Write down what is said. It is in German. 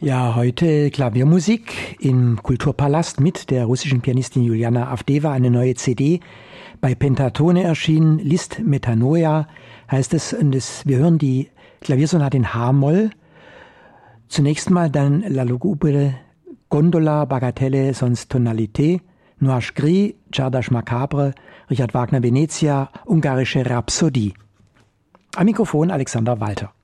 Ja, heute Klaviermusik im Kulturpalast mit der russischen Pianistin Juliana Avdeva, eine neue CD bei Pentatone erschienen, Liszt Metanoia heißt es, und wir hören die Klaviersonate in H-Moll. Zunächst mal dann La lugubre Gondola, Bagatelle, sonst Tonalité, Nuage Gris, Czardas Macabre, Richard Wagner Venezia, ungarische Rhapsodie. Am Mikrofon Alexander Walter.